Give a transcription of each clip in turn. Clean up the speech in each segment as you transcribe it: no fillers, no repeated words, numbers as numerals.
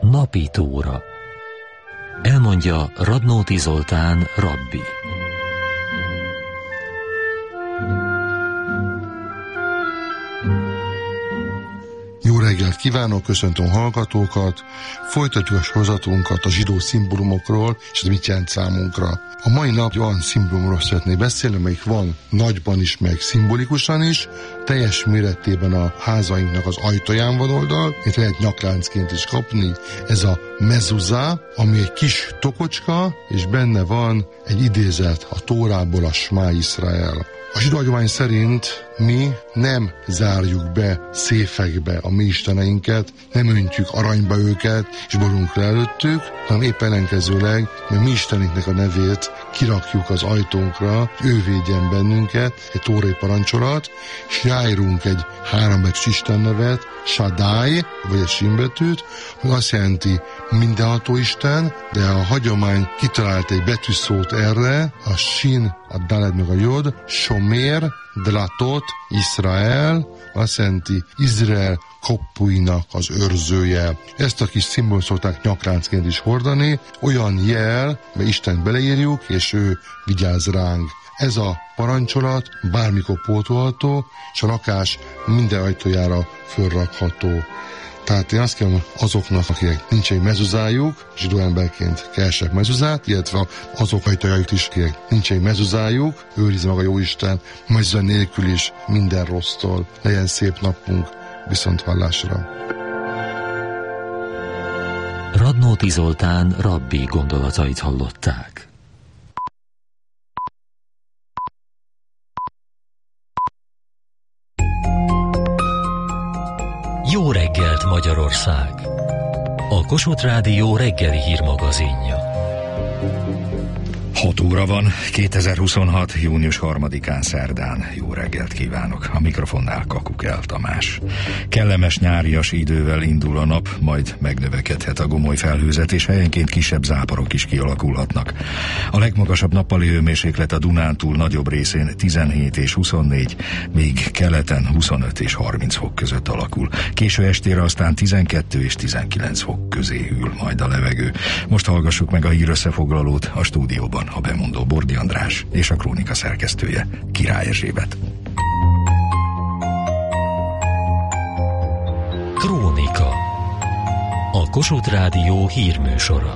Napi tóra. Elmondja Radnóti Zoltán rabbi. Jó reggelt kívánok, köszöntöm hallgatókat. Folytatjuk a sorozatunkat a zsidó szimbólumokról, és ez mit jelent számunkra. A mai nap olyan szimbólumról szeretnék beszélni, amelyik van nagyban is, meg szimbolikusan is, teljes méretében a házainknak az ajtaján van oldal, itt lehet nyakláncként is kapni. Ez a mezuzá, ami egy kis tokocska, és benne van egy idézet a Tórából, a Smá Iszrael. A zsidó hagyomány szerint mi nem zárjuk be széfekbe a mi isteneinket, nem öntjük aranyba őket, és borulunk le előttük, hanem épp ellenkezőleg, mert mi istenünknek a nevét kirakjuk az ajtónkra, hogy ő védjen bennünket, egy tórai parancsolat, és ráírunk egy hárombetűs istennevet, Shaddai, vagy egy sínbetűt, ami azt jelenti mindenható Isten, de a hagyomány kitalált egy betűszót erre, a sin, a daled meg a jod, Shomer, Dlatot, Izrael, azt jelenti Izrael kapuinak az őrzője. Ezt a kis szimbólumot szokták nyakláncként is hordani, olyan jel, mert Istent beleírjuk, és ő vigyáz ránk. Ez a parancsolat bármikor pótolható, és a lakás minden ajtójára fölrakható. Tehát én azt kérem azoknak, akiknek nincs egy mezuzájuk, zsidó emberként keresek mezuzát, illetve azok ajtajaik is, akiknek nincs egy mezuzájuk, őrizze meg a Jóisten, mezuzá nélkül is minden rossztól. Legyen szép napunk, viszonthallásra. Radnóti Zoltán rabbi gondolatait hallották. Jó reggelt, Magyarország! A Kossuth Rádió reggeli hírmagazinja. 6 óra van, 2026. június 3-án szerdán. Jó reggelt kívánok! A mikrofonnál Kakukel Tamás. Kellemes nyárias idővel indul a nap, majd megnövekedhet a gomoly felhőzet, és helyenként kisebb záporok is kialakulhatnak. A legmagasabb nappali hőmérséklet a Dunántúl nagyobb részén 17 és 24, míg keleten 25 és 30 fok között alakul. Késő estére aztán 12 és 19 fok közé hűl majd a levegő. Most hallgassuk meg a hírösszefoglalót a stúdióban. A bemondó Bordi András és a krónika szerkesztője Király Erzsébet. Krónika. A Kossuth Rádió hírműsora.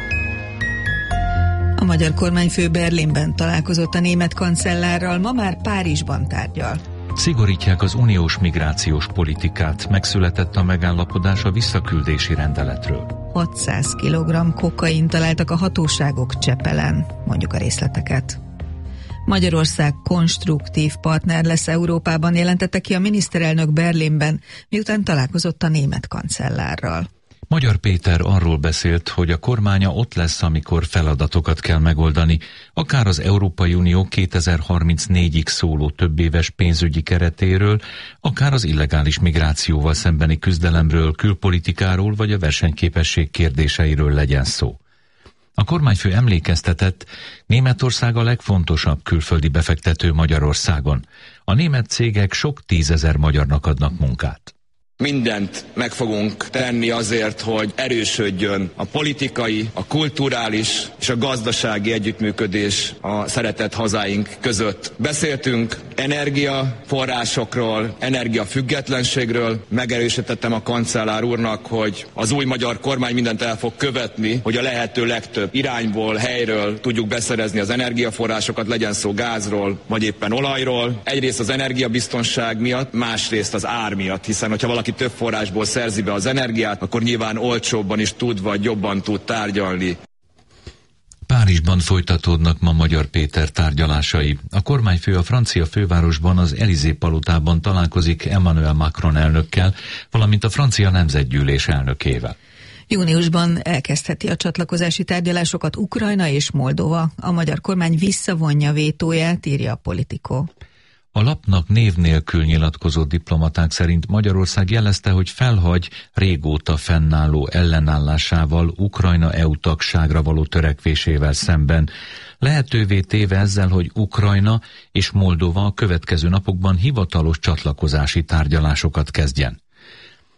A magyar kormányfő Berlinben találkozott a német kancellárral, ma már Párizsban tárgyal. Szigorítják az uniós migrációs politikát, megszületett a megállapodás a visszaküldési rendeletről. 600 kg kokain találtak a hatóságok Csepelen, mondjuk a részleteket. Magyarország konstruktív partner lesz Európában, jelentette ki a miniszterelnök Berlinben, miután találkozott a német kancellárral. Magyar Péter arról beszélt, hogy a kormánya ott lesz, amikor feladatokat kell megoldani, akár az Európai Unió 2034-ig szóló többéves pénzügyi keretéről, akár az illegális migrációval szembeni küzdelemről, külpolitikáról vagy a versenyképesség kérdéseiről legyen szó. A kormányfő emlékeztetett, Németország a legfontosabb külföldi befektető Magyarországon. A német cégek sok 10 000 magyarnak adnak munkát. Mindent meg fogunk tenni azért, hogy erősödjön a politikai, a kulturális és a gazdasági együttműködés a szeretett hazáink között. Beszéltünk energiaforrásokról, energiafüggetlenségről. Megerősítettem a kancellár úrnak, hogy az új magyar kormány mindent el fog követni, hogy a lehető legtöbb irányból, helyről tudjuk beszerezni az energiaforrásokat, legyen szó gázról, vagy éppen olajról. Egyrészt az energiabiztonság miatt, másrészt az ár miatt, hiszen hogyha valaki több forrásból szerzi be az energiát, akkor nyilván olcsóbban is tud, vagy jobban tud tárgyalni. Párizsban folytatódnak ma Magyar Péter tárgyalásai. A kormányfő a francia fővárosban, az Élysée-palotában találkozik Emmanuel Macron elnökkel, valamint a francia nemzetgyűlés elnökével. Júniusban elkezdheti a csatlakozási tárgyalásokat Ukrajna és Moldova. A magyar kormány visszavonja vétóját, írja a Politico. A lapnak név nélkül nyilatkozó diplomaták szerint Magyarország jelezte, hogy felhagy régóta fennálló ellenállásával Ukrajna EU tagságra való törekvésével szemben, lehetővé téve ezzel, hogy Ukrajna és Moldova a következő napokban hivatalos csatlakozási tárgyalásokat kezdjen.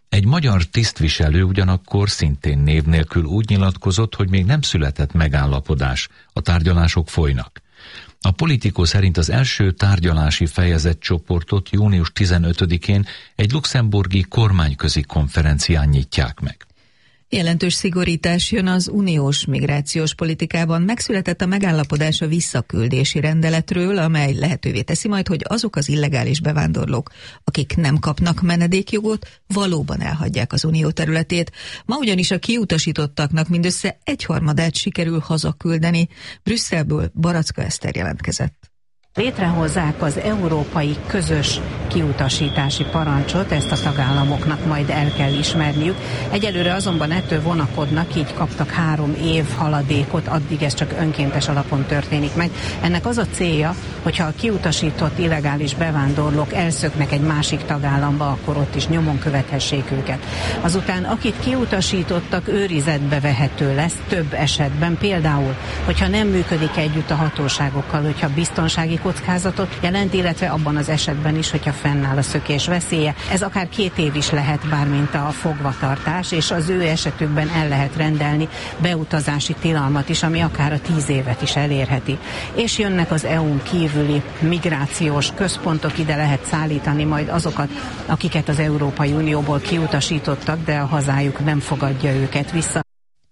Egy magyar tisztviselő ugyanakkor szintén név nélkül úgy nyilatkozott, hogy még nem született megállapodás, a tárgyalások folynak. A Politico szerint az első tárgyalási fejezetcsoportot június 15-én egy luxemburgi kormányközi konferencián nyitják meg. Jelentős szigorítás jön az uniós migrációs politikában. Megszületett a megállapodás a visszaküldési rendeletről, amely lehetővé teszi majd, hogy azok az illegális bevándorlók, akik nem kapnak menedékjogot, valóban elhagyják az unió területét. Ma ugyanis a kiutasítottaknak mindössze 1/3 sikerül hazaküldeni. Brüsszelből Baracka Eszter jelentkezett. Létrehozzák az európai közös kiutasítási parancsot, ezt a tagállamoknak majd el kell ismerniük. Egyelőre azonban ettől vonakodnak, így kaptak 3 év haladékot, addig ez csak önkéntes alapon történik meg. Ennek az a célja, hogyha a kiutasított illegális bevándorlók elszöknek egy másik tagállamba, akkor ott is nyomon követhessék őket. Azután akit kiutasítottak, őrizetbe vehető lesz több esetben, például, hogyha nem működik együtt a hatóságokkal, hogyha biztonsági kockázatot jelent, illetve abban az esetben is, hogyha fennáll a szökés veszélye. Ez akár 2 év is lehet, bármint a fogvatartás, és az ő esetükben el lehet rendelni beutazási tilalmat is, ami akár a 10 évet is elérheti. És jönnek az EU-n kívüli migrációs központok, ide lehet szállítani majd azokat, akiket az Európai Unióból kiutasítottak, de a hazájuk nem fogadja őket vissza.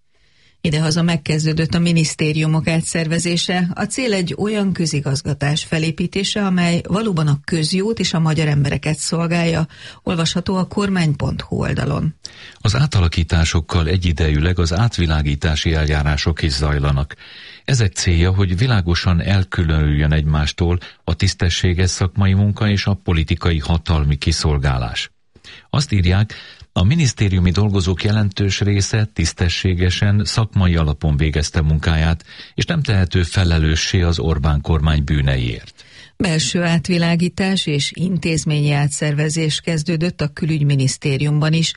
Idehaza megkezdődött a minisztériumok átszervezése. A cél egy olyan közigazgatás felépítése, amely valóban a közjót és a magyar embereket szolgálja. Olvasható a kormány.hu oldalon. Az átalakításokkal egyidejűleg az átvilágítási eljárások is zajlanak. Ezek célja, hogy világosan elkülönüljön egymástól a tisztességes szakmai munka és a politikai hatalmi kiszolgálás. Azt írják, a minisztériumi dolgozók jelentős része tisztességesen, szakmai alapon végezte munkáját, és nem tehető felelőssé az Orbán kormány bűneiért. Belső átvilágítás és intézményi átszervezés kezdődött a külügyminisztériumban is.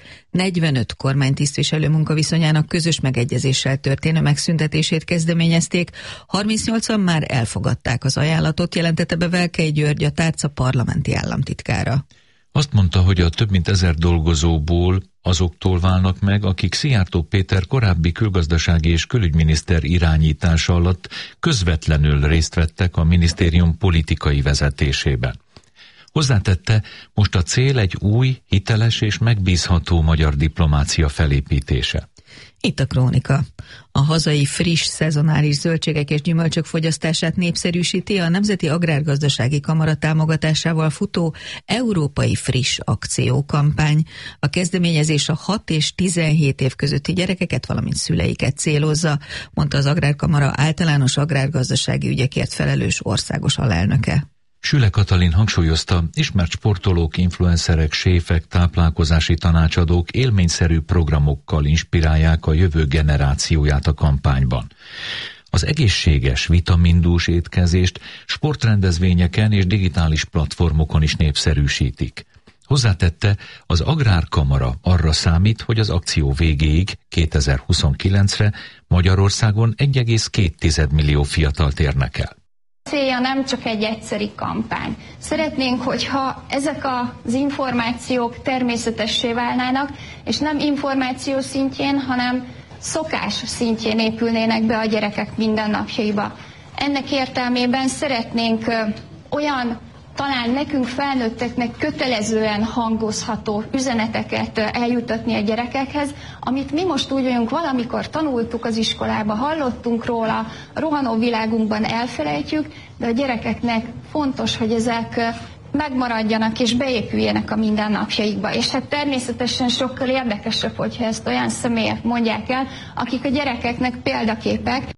45 kormánytisztviselő munkaviszonyának közös megegyezéssel történő megszüntetését kezdeményezték. 38-an már elfogadták az ajánlatot, jelentette be Velkei György, a tárca parlamenti államtitkára. Azt mondta, hogy a több mint 1000 dolgozóból azoktól válnak meg, akik Szijjártó Péter korábbi külgazdasági és külügyminiszter irányítása alatt közvetlenül részt vettek a minisztérium politikai vezetésében. Hozzátette, most a cél egy új, hiteles és megbízható magyar diplomácia felépítése. Itt a krónika. A hazai friss, szezonális zöldségek és gyümölcsök fogyasztását népszerűsíti a Nemzeti Agrárgazdasági Kamara támogatásával futó Európai Friss akciókampány. A kezdeményezés a 6 és 17 év közötti gyerekeket, valamint szüleiket célozza, mondta az Agrárkamara általános agrárgazdasági ügyekért felelős országos alelnöke. Süle Katalin hangsúlyozta, ismert sportolók, influencerek, séfek, táplálkozási tanácsadók élményszerű programokkal inspirálják a jövő generációját a kampányban. Az egészséges, vitamindús étkezést sportrendezvényeken és digitális platformokon is népszerűsítik. Hozzátette, az Agrárkamara arra számít, hogy az akció végéig, 2029-re Magyarországon 1,2 millió fiatalt érnek el. Célja nem csak egy egyszeri kampány. Szeretnénk, hogyha ezek az információk természetessé válnának, és nem információ szintjén, hanem szokás szintjén épülnének be a gyerekek mindennapjaiba. Ennek értelmében szeretnénk olyan, talán nekünk felnőtteknek kötelezően hangozható üzeneteket eljutatni a gyerekekhez, amit mi most úgy vagyunk, valamikor tanultuk az iskolába, hallottunk róla, a rohanó világunkban elfelejtjük, de a gyerekeknek fontos, hogy ezek megmaradjanak és beépüljenek a mindennapjaikba. És hát természetesen sokkal érdekesebb, hogyha ezt olyan személyek mondják el, akik a gyerekeknek példaképek.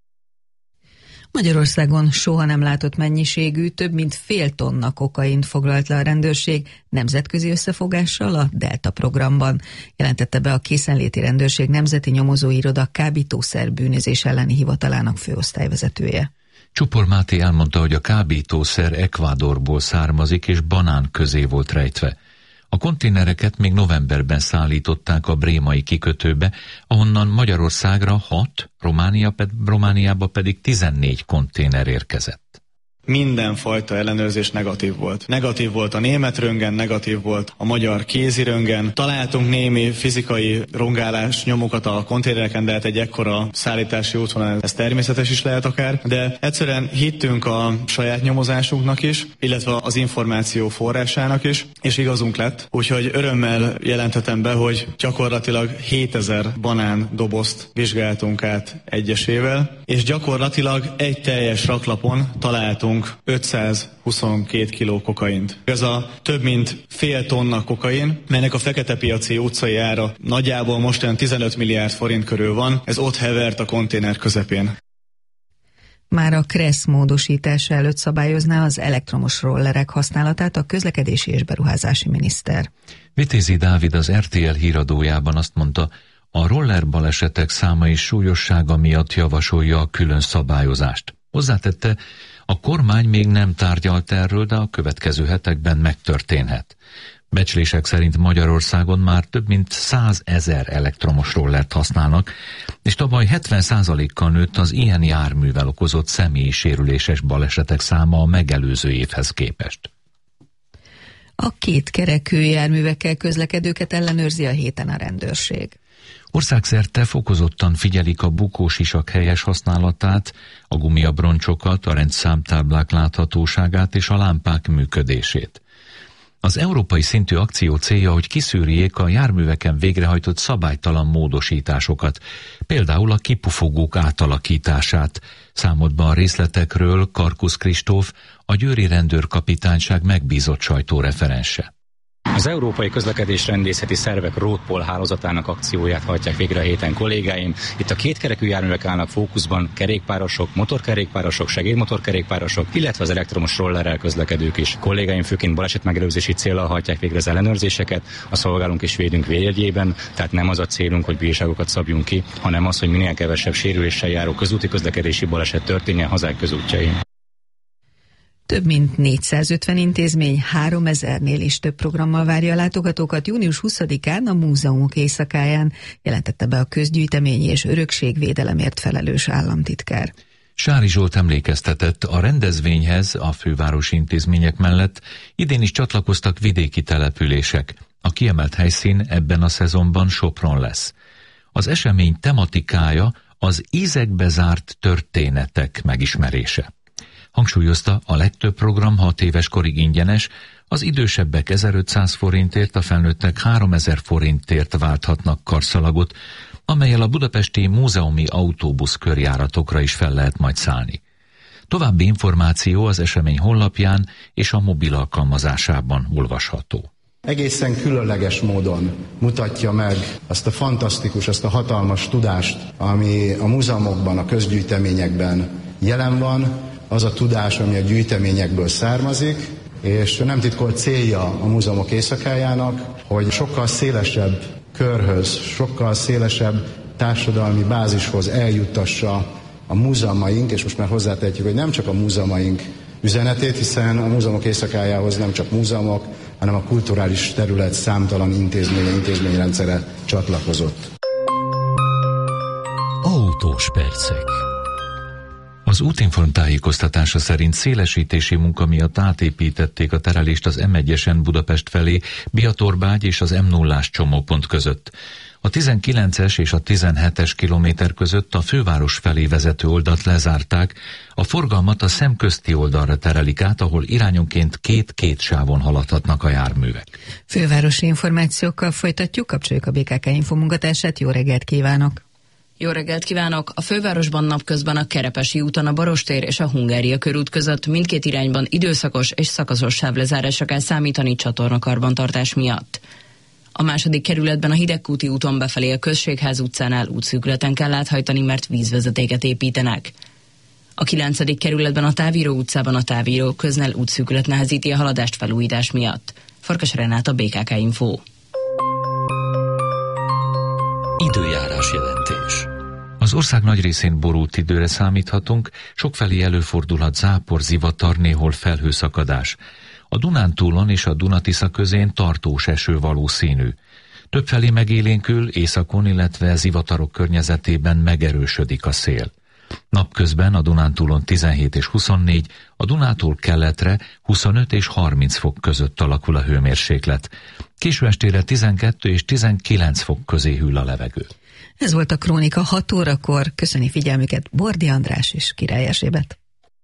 Magyarországon soha nem látott mennyiségű, több mint fél tonna kokaint foglalt le a rendőrség nemzetközi összefogással a Delta programban, jelentette be a Készenléti Rendőrség Nemzeti Nyomozóiroda kábítószer bűnözés elleni hivatalának főosztályvezetője. Csupor Máté elmondta, hogy a kábítószer Ecuadorból származik és banán közé volt rejtve. A konténereket még novemberben szállították a brémai kikötőbe, ahonnan Magyarországra 6, Romániába pedig 14 konténer érkezett. mindenfajta ellenőrzés negatív volt. Negatív volt a német röntgen, negatív volt a magyar kézi röntgen. Találtunk némi fizikai rongálás nyomokat a konténereken, de hát egy ekkora szállítási útvonal, ez természetes is lehet akár, de egyszerűen hittünk a saját nyomozásunknak is, illetve az információ forrásának is, és igazunk lett. Úgyhogy örömmel jelentetem be, hogy gyakorlatilag 7000 banán dobozt vizsgáltunk át egyesével, és gyakorlatilag egy teljes raklapon találtunk 522 kiló kokaint. Ez a több mint fél tonna kokain, melynek a feketepiaci utcai ára nagyjából most olyan 15 milliárd forint körül van, ez ott hevert a konténer közepén. Már a KRESZ módosítása előtt szabályozná az elektromos rollerek használatát a közlekedési és beruházási miniszter. Vitézi Dávid az RTL híradójában azt mondta, a roller balesetek száma és súlyossága miatt javasolja a külön szabályozást. Hozzátette, a kormány még nem tárgyalt erről, de a következő hetekben megtörténhet. Becslések szerint Magyarországon már több mint 100 000 elektromos rollert használnak, és tavaly 70%-kal nőtt az ilyen járművel okozott személyi sérüléses balesetek száma a megelőző évhez képest. A kétkerekű járművekkel közlekedőket ellenőrzi a héten a rendőrség. Országszerte fokozottan figyelik a bukósisak helyes használatát, a gumiabroncsokat, a rendszámtáblák láthatóságát és a lámpák működését. Az európai szintű akció célja, hogy kiszűrjék a járműveken végrehajtott szabálytalan módosításokat, például a kipufogók átalakítását. Számolt be a részletekről Karkusz Kristóf, a győri rendőrkapitányság megbízott sajtóreferense. Az Európai Közlekedésrendészeti Szervek Roadpol hálózatának akcióját hajtják végre a héten kollégáim. Itt a kétkerekű járművek állnak fókuszban, kerékpárosok, motorkerékpárosok, segédmotorkerékpárosok, illetve az elektromos rollerrel közlekedők is. Kollégáim főként balesetmegelőzési céllal hajtják végre az ellenőrzéseket, a szolgálunk és védünk védjegyében, tehát nem az a célunk, hogy bírságokat szabjunk ki, hanem az, hogy minél kevesebb sérüléssel járó közúti közlekedési baleset történjen hazák közútjain. Több mint 450 intézmény 3000-nél is több programmal várja a látogatókat június 20-án a Múzeumok éjszakáján, jelentette be a közgyűjteményi és örökségvédelemért felelős államtitkár. Sári Zsolt emlékeztetett, a rendezvényhez a fővárosi intézmények mellett idén is csatlakoztak vidéki települések. A kiemelt helyszín ebben a szezonban Sopron lesz. Az esemény tematikája az ízekbe zárt történetek megismerése. Hangsúlyozta, a legtöbb program 6 éves korig ingyenes, az idősebbek 1500 forintért, a felnőttek 3000 forintért válthatnak karszalagot, amellyel a budapesti múzeumi autóbusz körjáratokra is fel lehet majd szállni. További információ az esemény honlapján és a mobil alkalmazásában olvasható. Egészen különleges módon mutatja meg azt a fantasztikus, azt a hatalmas tudást, ami a múzeumokban, a közgyűjteményekben jelen van, az a tudás, ami a gyűjteményekből származik, és nem titkolt célja a Múzeumok éjszakájának, hogy sokkal szélesebb körhöz, sokkal szélesebb társadalmi bázishoz eljuttassa a múzeumaink, és most már hozzátehetjük, hogy nem csak a múzeumaink üzenetét, hiszen a Múzeumok éjszakájához nem csak múzeumok, hanem a kulturális terület számtalan intézményrendszere csatlakozott. Autós percek. Az Útinform tájékoztatása szerint szélesítési munka miatt átépítették a terelést az M1-esen Budapest felé, Biatorbágy és az M0-ás csomópont között. A 19-es és a 17-es kilométer között a főváros felé vezető oldalt lezárták, a forgalmat a szemközti oldalra terelik át, ahol irányonként két sávon haladhatnak a járművek. Fővárosi információkkal folytatjuk, kapcsoljuk a BKK Info munkatársát, jó reggelt kívánok! Jó reggelt kívánok! A fővárosban napközben a Kerepesi úton a Barostér és a Hungária körút között mindkét irányban időszakos és szakaszos sávlezárásra kell számítani csatornakarbantartás miatt. A második kerületben a Hidegkúti úton befelé a Községház utcánál útszűkületen kell áthajtani, mert vízvezetéket építenek. A 9. kerületben a Távíró utcában a Távíró köznel útszűkület nehezíti a haladást felújítás miatt. Farkas Renáta, BKK Info. Időjárás jelentés. Az ország nagy részén borult időre számíthatunk, sokfelé előfordulhat zápor, zivatar, néhol felhőszakadás. A Dunántúlon és a Dunatisza közén tartós eső valószínű. Többfelé megélénkül, északon, illetve zivatarok környezetében megerősödik a szél. Napközben a Dunántúlon 17 és 24, a Dunától keletre 25 és 30 fok között alakul a hőmérséklet. Késő estére 12 és 19 fok közé hűl a levegő. Ez volt a Krónika 6 órakor. Köszöni figyelmüket Bordi András és Király Erzsébet.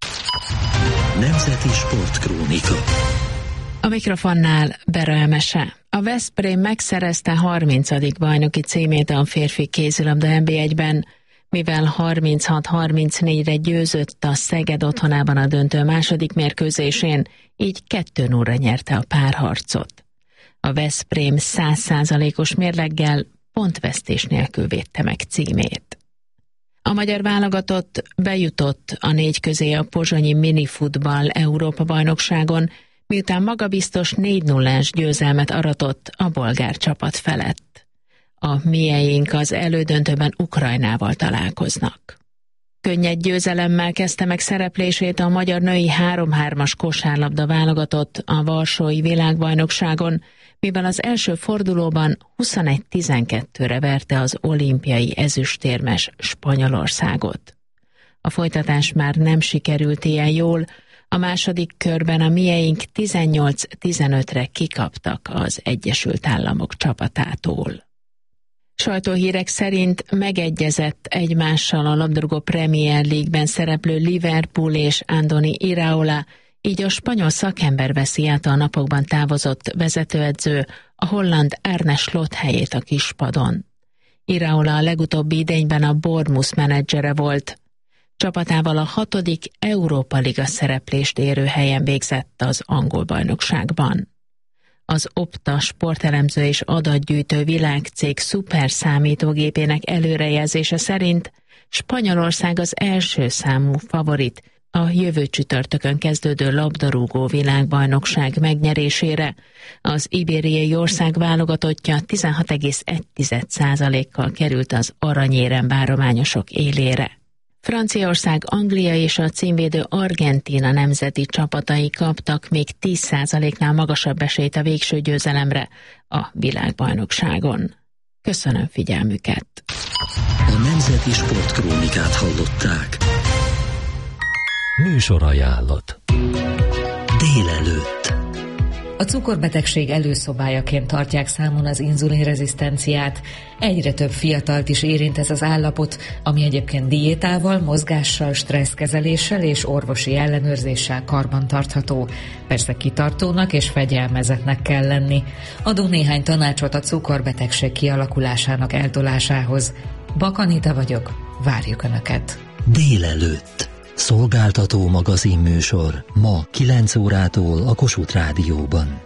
Nemzeti Sportkrónika. A mikrofonnál Bera Emese. A Veszprém megszerezte 30. bajnoki címét a férfi kézilabda NB1-ben, mivel 36-34-re győzött a Szeged otthonában a döntő második mérkőzésén, így 2-0-ra nyerte a párharcot. A Veszprém 100%-os mérleggel pontvesztés nélkül védte meg címét. A magyar válogatott bejutott a 4 közé a pozsonyi minifutball Európa-bajnokságon, miután magabiztos 4-0-ás győzelmet aratott a bolgár csapat felett. A mieink az elődöntőben Ukrajnával találkoznak. Könnyed győzelemmel kezdte meg szereplését a magyar női 3-3-as kosárlabda válogatott a Varsói világbajnokságon, mivel az első fordulóban 21-12-re verte az olimpiai ezüstérmes Spanyolországot. A folytatás már nem sikerült ilyen jól, a második körben a mieink 18-15-re kikaptak az Egyesült Államok csapatától. Sajtóhírek szerint megegyezett egymással a labdarúgó Premier League-ben szereplő Liverpool és Andoni Iraola, így a spanyol szakember veszi át a napokban távozott vezetőedző a holland Arne Slot helyét a kispadon. Iraola a legutóbbi idényben a Bournemouth menedzsere volt. Csapatával a 6. Európa Liga szereplést érő helyen végzett az angol bajnokságban. Az Opta sportelemző és adatgyűjtő világcég szuperszámítógépének előrejelzése szerint Spanyolország az első számú favorit a jövő csütörtökön kezdődő labdarúgó világbajnokság megnyerésére. Az ibériai ország válogatottja 16,1%-kal került az aranyérem várományosok élére. Franciaország, Anglia és a címvédő Argentína nemzeti csapatai kaptak még 10%-nál magasabb esélyt a végső győzelemre a világbajnokságon. Köszönöm figyelmüket! A Nemzeti Sportkrónikát hallották. Műsorajánlat. Délelőtt. A cukorbetegség előszobájaként tartják számon az inzulinrezisztenciát. Egyre több fiatalt is érint ez az állapot, ami egyébként diétával, mozgással, stresszkezeléssel és orvosi ellenőrzéssel karbantartható. Persze kitartónak és fegyelmezetnek kell lenni. Adunk néhány tanácsot a cukorbetegség kialakulásának eltolásához. Bak Anita vagyok, várjuk Önöket. Délelőtt. Szolgáltató magazinműsor ma 9 órától a Kossuth Rádióban.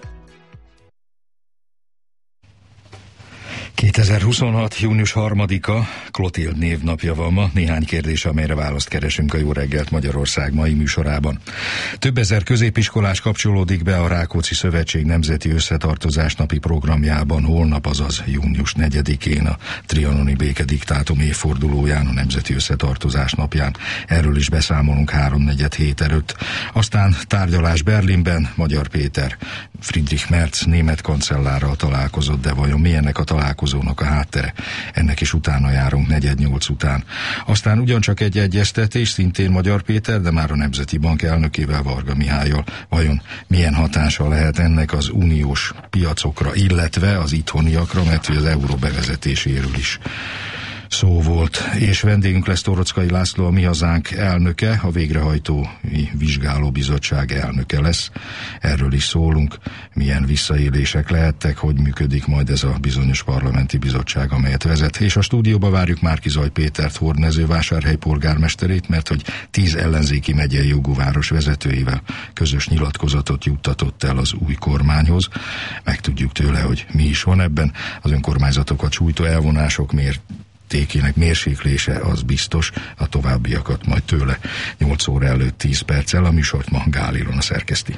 2026. június 3-a, Klotild névnapja van ma. Néhány kérdés, amelyre választ keresünk a Jó reggelt Magyarország mai műsorában. Több ezer középiskolás kapcsolódik be a Rákóczi Szövetség Nemzeti Összetartozásnapi programjában holnap, azaz június 4-én a trianoni békediktátum évfordulóján, a Nemzeti Összetartozás napján. Erről is beszámolunk 3-4 hét előtt. Aztán tárgyalás Berlinben, Magyar Péter Friedrich Merz német kancellárral találkozott, de vajon mi ennek a találkozónak a háttere? Ennek is utána járunk 4:08 után. Aztán ugyancsak egy egyeztetés, szintén Magyar Péter, de már a Nemzeti Bank elnökével, Varga Mihályal. Vajon milyen hatása lehet ennek az uniós piacokra, illetve az itthoniakra, mert az euró bevezetéséről is szó volt. És vendégünk lesz Torockai László, a Mi Hazánk elnöke, a Végrehajtói Vizsgálóbizottság elnöke lesz. Erről is szólunk, milyen visszaélések lehettek, hogy működik majd ez a bizonyos parlamenti bizottság, amelyet vezet. És a stúdióba várjuk Márki-Zay Pétert, Hódmezővásárhely polgármesterét, mert hogy 10 ellenzéki megyei jogú város vezetőivel közös nyilatkozatot juttatott el az új kormányhoz. Megtudjuk tőle, hogy mi is van ebben. Az önkormányzatokat sújtó elvonások mértékének mérséklése az biztos, a továbbiakat majd tőle 8 óra előtt 10 perccel. A műsort ma Gál Ilona szerkeszti.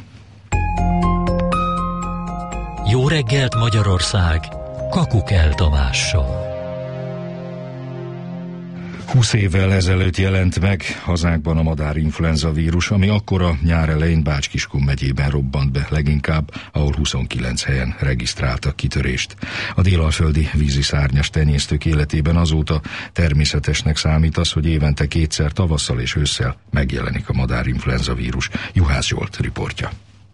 Jó reggelt Magyarország, Kakukell Tamással. 20 évvel ezelőtt jelent meg hazánkban a madárinfluenza vírus, ami akkor a nyár elején Bács-Kiskun megyében robbant be leginkább, ahol 29 helyen regisztráltak kitörést. A délalföldi víziszárnyas tenyésztők életében azóta természetesnek számít az, hogy évente kétszer, tavasszal és ősszel megjelenik a madárinfluenza vírus. Juhász Zsolt riportja.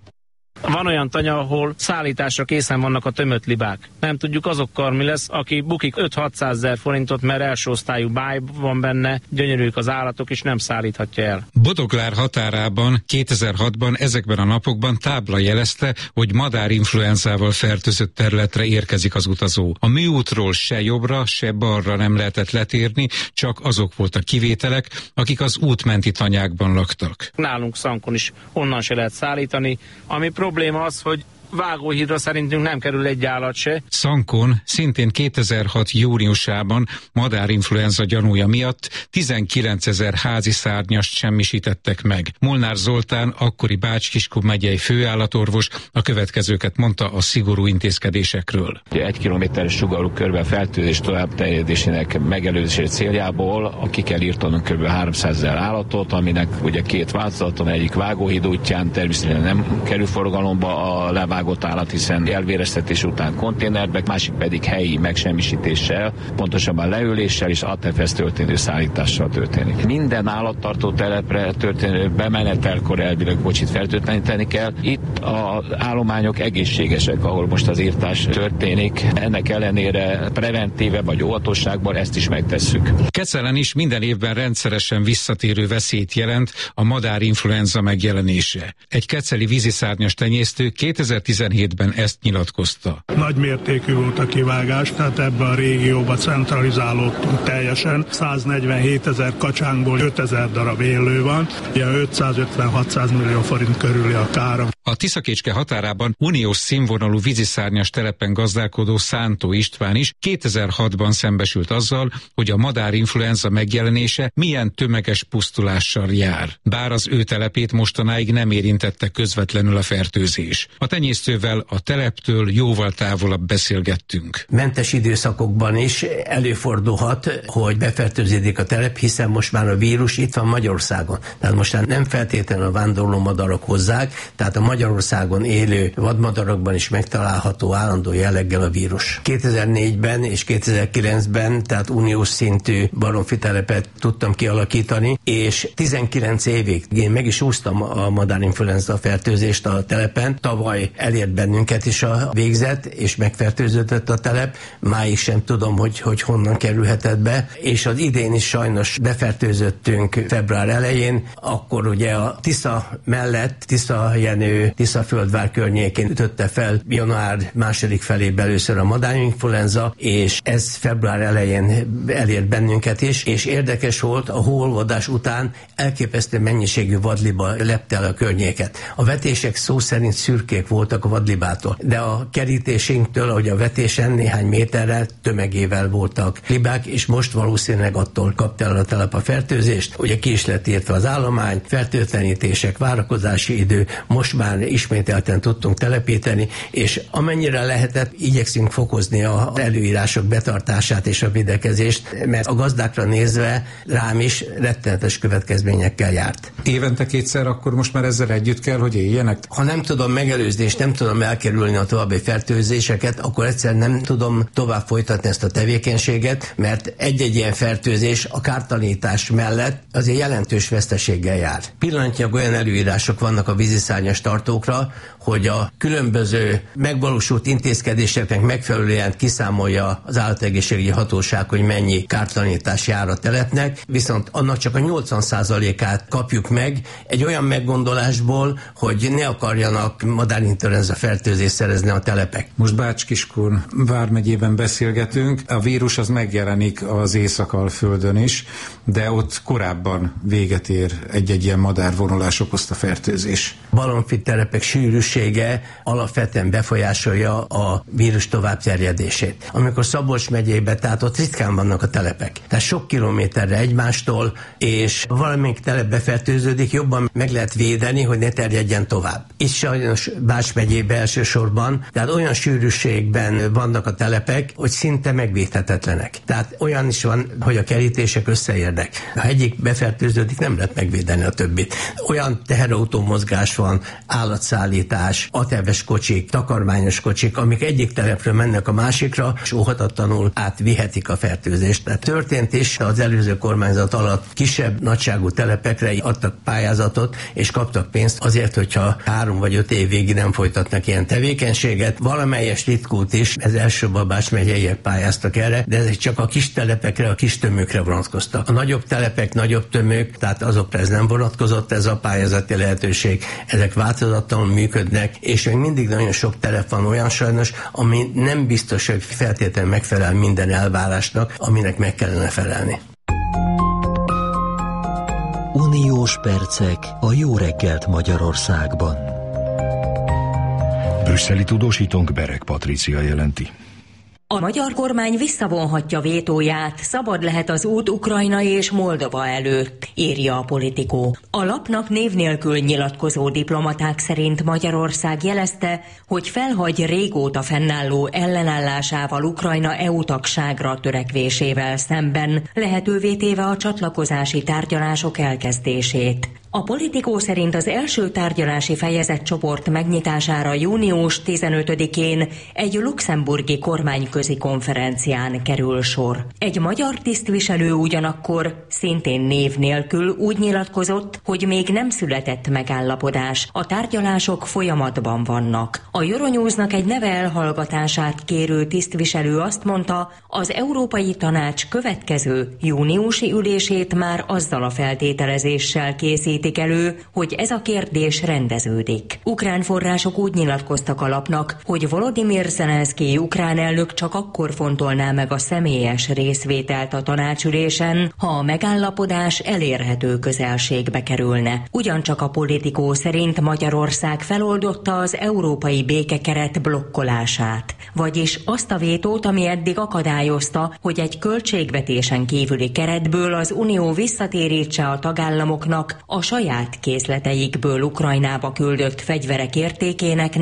Van olyan tanya, ahol szállításra készen vannak a tömött libák. Nem tudjuk azokkal mi lesz, aki bukik 5-600 ezer forintot, mert első osztályú báj van benne, gyönyörűk az állatok, és nem szállíthatja el. Bodoglár határában 2006-ban ezekben a napokban tábla jelezte, hogy madárinfluenzával fertőzött területre érkezik az utazó. A műútról se jobbra, se balra nem lehetett letérni, csak azok voltak kivételek, akik az útmenti tanyákban laktak. Nálunk Szankon is onnan se lehet szállítani, ami probléma az, hogy Vágóhídra szerintünk nem kerül egy állat se. Szankon szintén 2006. júniusában madárinfluenza gyanúja miatt 19 000 házi szárnyast semmisítettek meg. Molnár Zoltán, akkori Bács-Kiskun megyei főállatorvos a következőket mondta a szigorú intézkedésekről. 1 kilométeres sugarú körben fertőzés tovább terjedésének megelőzése céljából ki kell írtanunk kb. 300 000 állatot, aminek ugye 2 változaton, egyik Vágóhíd útján természetesen nem kerül forgalomba a levágott állat, hiszen elvéreztetés után konténerbe, másik pedig helyi megsemmisítéssel, pontosabban leüléssel és ATF-hez történő szállítással történik. Minden állattartó telepre történő bemenetelkor elvileg fertőtleníteni kell. Itt az állományok egészségesek, ahol most az írtás történik. Ennek ellenére preventíve vagy óvatosságban ezt is megtesszük. Kecelen is minden évben rendszeresen visszatérő veszélyt jelent a madárinfluenza megjelenése. Egy keceli víziszárnyas tenyésztő 2017-ben ezt nyilatkozta. Nagy mértékű volt a kivágás, tehát ebben a régióban centralizálódtunk teljesen. 147 000 kacsánkból 5 000 darab élő van, ugye 550-600 millió forint körüli a kára. A Tiszakécske határában uniós színvonalú víziszárnyas telepen gazdálkodó Szántó István is 2006-ban szembesült azzal, hogy a madárinfluenza megjelenése milyen tömeges pusztulással jár. Bár az ő telepét mostanáig nem érintette közvetlenül a fertőzés. A tenyésztővel a teleptől jóval távolabb beszélgettünk. Mentes időszakokban is előfordulhat, hogy befertőződik a telep, hiszen most már a vírus itt van Magyarországon. Tehát most már nem feltétlenül a vándorló madarak hozzák, tehát a Magyarországon élő vadmadarakban is megtalálható állandó jelleggel a vírus. 2004-ben és 2009-ben, tehát uniós szintű baromfitelepet tudtam kialakítani, és 19 évig én meg is úsztam a madárinfluenza fertőzést a telepen. Tavaly elért bennünket is a végzet, és megfertőződött a telep. Máig sem tudom, hogy honnan kerülhetett be, és az idén is sajnos befertőzöttünk február elején, akkor ugye a Tisza mellett, Tisza-Jenő, Tiszaföldvár környékén ütötte fel január második felében először a madárinfluenza, és ez február elején elért bennünket is, és érdekes volt, a hóolvadás után elképesztő mennyiségű vadliba lepte el a környéket. A vetések szó szerint szürkék voltak a vadlibától, de a kerítésünktől, ahogy a vetésen néhány méterrel tömegével voltak libák, és most valószínűleg attól kapta el a telep a fertőzést. Ugye ki is lett írtva az állomány, fertőtlenítések, várakozási idő, most már ismételten tudtunk telepíteni, és amennyire lehetett, igyekszünk fokozni az előírások betartását és a védekezést, mert a gazdákra nézve rám is rettenetes következményekkel járt. Évente kétszer akkor most már ezzel együtt kell, hogy éljenek? Ha nem tudom megelőzni, és nem tudom elkerülni a további fertőzéseket, akkor egyszer nem tudom tovább folytatni ezt a tevékenységet, mert egy-egy ilyen fertőzés a kártalanítás mellett azért jelentős veszteséggel jár. Pillanatnyilag olyan előírások vannak a víziszárnyas tartókra, hogy a különböző megvalósult intézkedéseknek megfelelően kiszámolja az állategészségügyi hatóság, hogy mennyi kártalanítás jár a telepnek, viszont annak csak a 80%-át kapjuk meg egy olyan meggondolásból, hogy ne akarjanak madárinfluenza fertőzést szerezni a telepek. Most Bács-Kiskun vármegyében beszélgetünk, a vírus az megjelenik az Észak-Alföldön is, de ott korábban véget ér egy-egy ilyen madárvonulás okozta fertőzés. Baromfi telepek sűrűsége alapvetően befolyásolja a vírus továbbterjedését. Amikor Szabolcs megyében, tehát ott ritkán vannak a telepek, tehát sok kilométerre egymástól, és valamelyik telep befertőződik, jobban meg lehet védeni, hogy ne terjedjen tovább. Itt sajnos Bács megyében elsősorban, tehát olyan sűrűségben vannak a telepek, hogy szinte megvédhetetlenek. Tehát olyan is van, hogy a kerítések összeérnek. Ha egyik befertőződik, nem lehet megvédeni a többit. Olyan teherautó mozgás van, állatszállítás, aterves kocsik, takarmányos kocsik, amik egyik telepről mennek a másikra, és óhatatlanul átvihetik a fertőzést. Tehát történt is, az előző kormányzat alatt kisebb nagyságú telepekre adtak pályázatot, és kaptak pénzt azért, hogyha 3 vagy 5 évig nem folytatnak ilyen tevékenységet. Valamelyes ritkút is, ez Első-Babás megyeiek pályáztak erre, de ezek csak a kis telepekre, a kis tömőkre vonatkoztak. A nagyobb telepek, nagyobb tömők, tehát azokra ez nem vonatkozott, ez a pályázati lehetőség. Ezek változatlanul működnek, és még mindig nagyon sok telep van olyan sajnos, ami nem biztos, hogy feltétlenül megfelel minden elvárásnak, aminek meg kellene felelni. Uniós percek a Jó reggelt Magyarországban. Brüsszeli tudósítónk Bereg Patrícia jelenti. A magyar kormány visszavonhatja vétóját, szabad lehet az út Ukrajna és Moldova előtt, írja a Politikó. A lapnak név nélkül nyilatkozó diplomaták szerint Magyarország jelezte, hogy felhagy régóta fennálló ellenállásával Ukrajna EU tagságra törekvésével szemben, lehetővé téve a csatlakozási tárgyalások elkezdését. A Politikó szerint az első tárgyalási fejezetcsoport megnyitására június 15-én egy luxemburgi kormányközi konferencián kerül sor. Egy magyar tisztviselő ugyanakkor szintén név nélkül úgy nyilatkozott, hogy még nem született megállapodás, a tárgyalások folyamatban vannak. A Euronewsnak egy neve elhallgatását kérő tisztviselő azt mondta, az Európai Tanács következő júniusi ülését már azzal a feltételezéssel készít elő, hogy ez a kérdés rendeződik. Ukrán források úgy nyilatkoztak a lapnak, hogy Volodymyr Zelenszkij ukrán elnök csak akkor fontolná meg a személyes részvételt a tanácsülésen, ha a megállapodás elérhető közelségbe kerülne. Ugyancsak a Politikó szerint Magyarország feloldotta az európai békekeret blokkolását, vagyis azt a vétót, ami eddig akadályozta, hogy egy költségvetésen kívüli keretből az Unió visszatérítse a tagállamoknak a saját készleteikből Ukrajnába küldött fegyverek értékének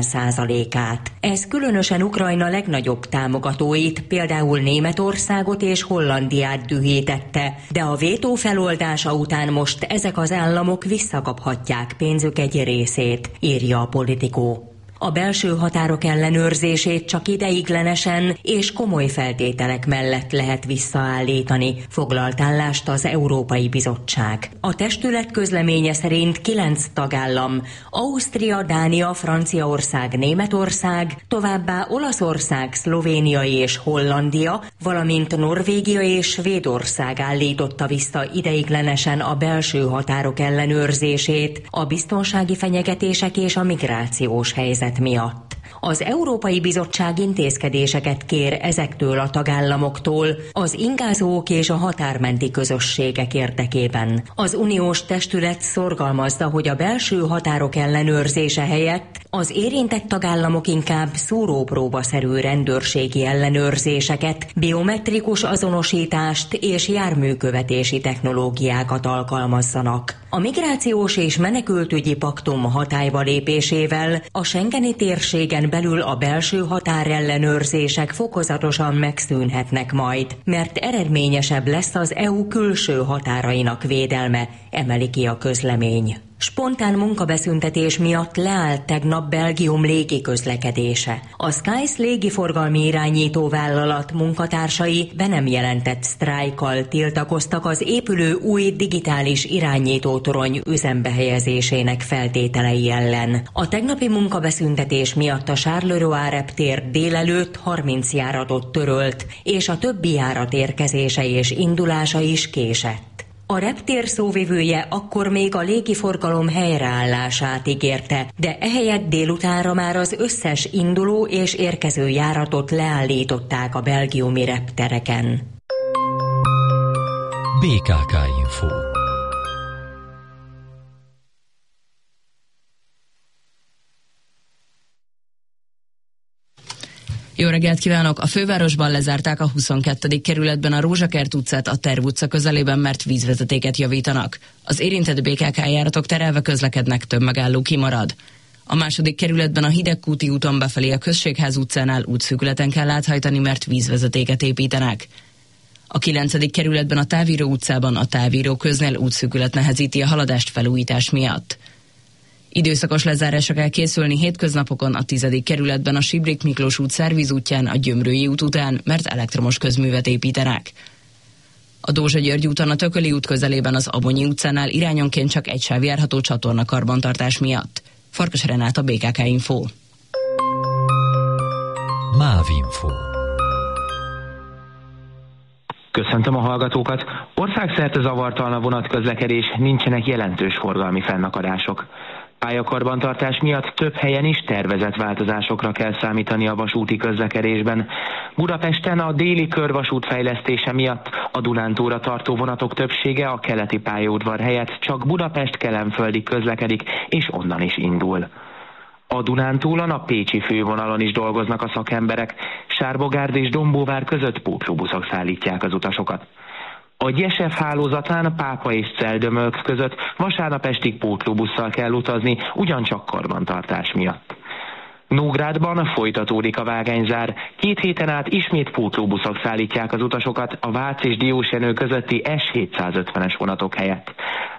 40%-át. Ez különösen Ukrajna legnagyobb támogatóit, például Németországot és Hollandiát dühítette, de a vétó feloldása után most ezek az államok visszakaphatják pénzük egy részét, írja a Politikó. A belső határok ellenőrzését csak ideiglenesen és komoly feltételek mellett lehet visszaállítani, foglalt állást az Európai Bizottság. A testület közleménye szerint 9 tagállam, Ausztria, Dánia, Franciaország, Németország, továbbá Olaszország, Szlovénia és Hollandia, valamint Norvégia és Svédország állította vissza ideiglenesen a belső határok ellenőrzését a biztonsági fenyegetések és a migrációs helyzet miatt. Az Európai Bizottság intézkedéseket kér ezektől a tagállamoktól az ingázók és a határmenti közösségek érdekében. Az uniós testület szorgalmazza, hogy a belső határok ellenőrzése helyett az érintett tagállamok inkább szúrópróbaszerű rendőrségi ellenőrzéseket, biometrikus azonosítást és járműkövetési technológiákat alkalmazzanak. A migrációs és menekültügyi paktum hatályba lépésével a schengeni térségen belül a belső határellenőrzések fokozatosan megszűnhetnek majd, mert eredményesebb lesz az EU külső határainak védelme, emeli ki a közlemény. Spontán munkabeszüntetés miatt leállt tegnap Belgium légiközlekedése. A Skies légiforgalmi irányító vállalat munkatársai be nem jelentett sztrájkkal tiltakoztak az épülő új digitális irányítótorony üzembe helyezésének feltételei ellen. A tegnapi munkabeszüntetés miatt a Charleroi reptér délelőtt 30 járatot törölt, és a többi járat érkezése és indulása is késett. A reptér szóvivője akkor még a légiforgalom helyreállását ígérte, de ehelyett délutánra már az összes induló és érkező járatot leállították a belgiumi reptereken. BKK Info. Jó reggelt kívánok! A fővárosban lezárták a 22. kerületben a Rózsakert utcát a Terv utca közelében, mert vízvezetéket javítanak. Az érintett BKK járatok terelve közlekednek, több megálló kimarad. A második kerületben a Hidegkúti úton befelé a Községház utcánál útszűkületen kell áthajtani, mert vízvezetéket építenek. A 9. kerületben a Távíró utcában a Távíró köznél útszűkület nehezíti a haladást felújítás miatt. Időszakos lezárásra kell készülni hétköznapokon a 10. kerületben a Sibrik Miklós út Szerviz útján a Gyömrői út után, mert elektromos közművet építenek. A Dózsa György úton a Tököli út közelében az Abonyi utcánál irányonként csak egy sáv járható csatorna karbantartás miatt. Farkas Renáta, BKK Info. Mávinfo. Köszöntöm a hallgatókat! Országszerte zavartalan a vonatközlekedés, nincsenek jelentős forgalmi fennakadások. Pályakarbantartás miatt több helyen is tervezett változásokra kell számítani a vasúti közlekedésben. Budapesten a déli körvasút fejlesztése miatt a Dunántúlra tartó vonatok többsége a keleti pályaudvar helyett csak Budapest-Kelenföldig közlekedik, és onnan is indul. A Dunántúlon a pécsi fővonalon is dolgoznak a szakemberek, Sárbogárd és Dombóvár között pótlóbuszok szállítják az utasokat. A Gyesef hálózatán Pápa és Celdömölk között vasárnap estig pótlóbusszal kell utazni, ugyancsak karbantartás miatt. Nógrádban folytatódik a vágányzár, 2 héten át ismét pótlóbuszok szállítják az utasokat a Vác és Diósjenő közötti S750-es vonatok helyett.